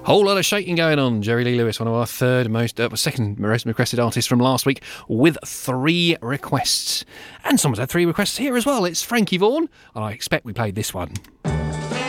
Whole lot of shaking going on. Jerry Lee Lewis, one of our second most requested artists from last week, with 3 requests. And someone's had 3 requests here as well. It's Frankie Vaughan, and I expect we played this one.